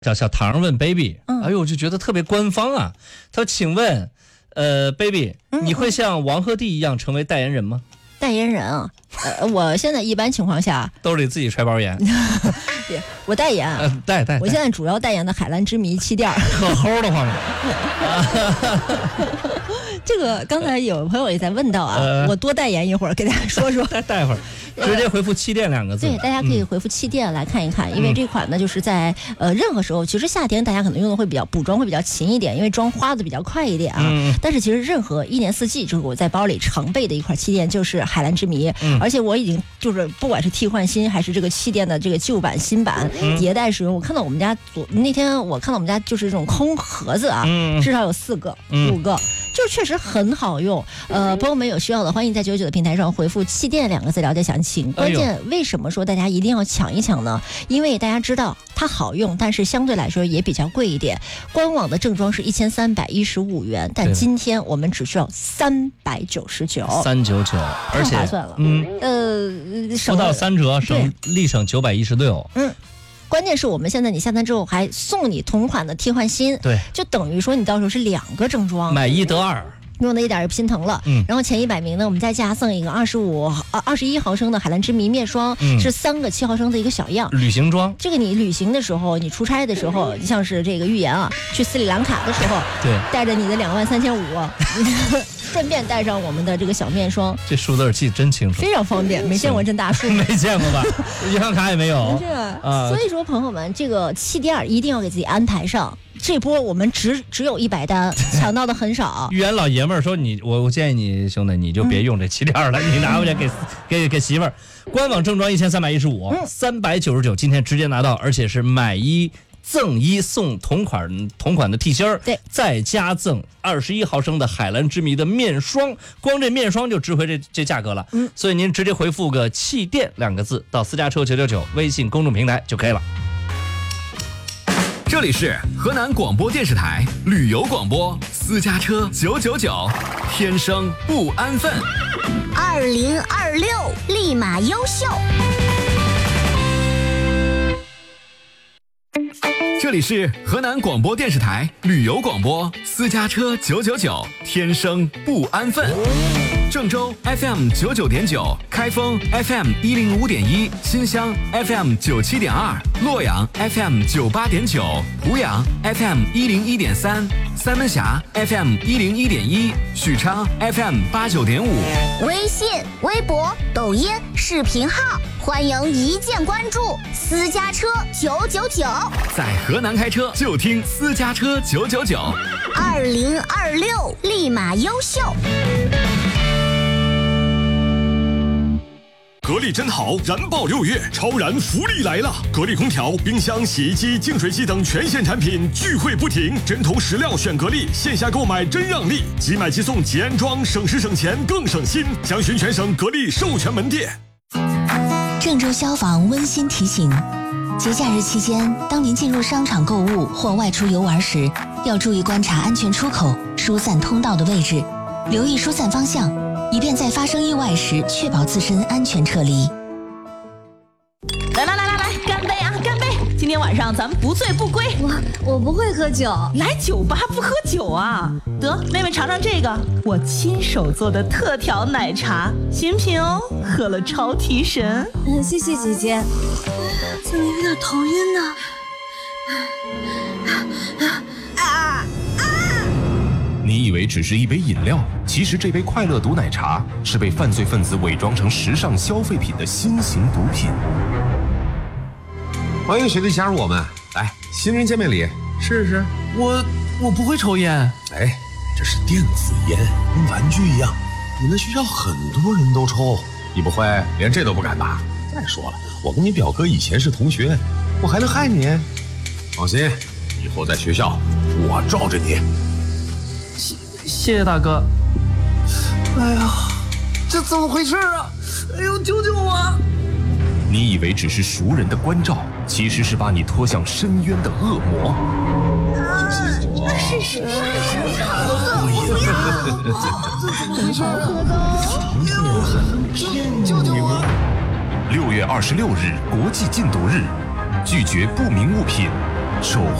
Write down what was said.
小唐问 baby， 哎呦，我就觉得特别官方啊。他说：“请问，baby， 你会像王鹤棣一样成为代言人吗？” 代言人啊，我现在一般情况下兜里自己揣包烟。 我代言， 代。 我现在主要代言的海蓝之谜气垫， 可齁的慌了。 这个刚才有朋友也在问到啊，我多代言一会儿，给大家说说。 待会儿直接回复气垫2个字。 对，大家可以回复气垫来看一看，因为这款呢就是在任何时候，其实夏天大家可能用的会比较补妆会比较勤一点，因为妆花的比较快一点啊。但是其实任何一年四季，就是我在包里常备的一款气垫就是海蓝之谜，而且我已经就是不管是替换新还是这个气垫的这个旧版新版迭代使用，我看到我们家那天我看到我们家就是这种空盒子啊，至少有4个、5个。就确实很好用，朋友们有需要的，欢迎在99的平台上回复气垫2个字了解详情。关键为什么说大家一定要抢一抢呢？因为大家知道它好用，但是相对来说也比较贵一点。官网的正装是1315元，但今天我们只需要399，399， 而且太划算了。 不到3折，立省916。 关键是我们现在你下单之后还送你同款的替换新， 对， 就等于说你到时候是2个正装， 买1得2， 用的一点也不心疼了。然后前100名呢，我们再加送一个21毫升的海蓝之谜面霜，是3个7毫升的一个小样旅行装。 这个你旅行的时候，你出差的时候，像是这个预言啊，去斯里兰卡的时候， 对， 带着你的23500，顺便带上我们的这个小面霜。 这数字记得真清楚， 非常方便。没见过这大数， 没见过吧？银行卡也没有。 是啊，所以说朋友们，这个气垫一定要给自己安排上。这波我们只有100单，抢到的很少。 预言老爷们儿说我建议你兄弟，你就别用这气垫了，你拿回去给媳妇儿。官网正装1315，399，今天直接拿到，而且是买1赠1送同款的 T 恤， 对， 再加赠21毫升的海蓝之谜的面霜，光这面霜就值回这价格了。所以您直接回复个气垫2个字到私家车999微信公众平台就可以了。 这里是河南广播电视台旅游广播，私家车999，天生不安分。 2026立马优秀。 这里是河南广播电视台旅游广播，私家车999，天生不安分。郑州 FM 99.9，开封 FM 105.1，新乡 FM 97.2，洛阳 FM 98.9，湖阳 FM 101.3，三门峡 FM 101.1，许昌 FM 89.5。 微信、微博、抖音、视频号，欢迎一键关注私家车999。 在河南开车就听私家车999。 2026立马优秀。 格力真好，燃爆6月，超燃福利来了！格力空调、冰箱、洗衣机、净水器等全线产品聚会不停，针头实料选格力，线下购买真让利，即买即送即安装，省时省钱更省心。详询全省格力授权门店。 郑州消防温馨提醒：节假日期间，当您进入商场购物或外出游玩时，要注意观察安全出口、疏散通道的位置，留意疏散方向，以便在发生意外时确保自身安全撤离。 来，干杯啊，干杯！今天晚上咱们不醉不归。 我不会喝酒， 来酒吧不喝酒啊？得，妹妹尝尝这个，我亲手做的特调奶茶，新品哦，喝了超提神。 谢谢姐姐，怎么有点头晕呢？ 你以为只是一杯饮料，其实这杯快乐毒奶茶是被犯罪分子伪装成时尚消费品的新型毒品。 欢迎学弟加入我们，来，新人见面礼，试试。 我不会抽烟。 哎，这是电子烟，跟玩具一样，你们学校很多人都抽，你不会连这都不敢吧？再说了，我跟你表哥以前是同学，我还能害你？放心，以后在学校我罩着你。 谢谢大哥。 哎呀，这怎么回事啊？哎呦，救救我！ 你以为只是熟人的关照，其实是把你拖向深渊的恶魔。 是，救救我 ！6月26日国际禁毒日，拒绝不明物品， 守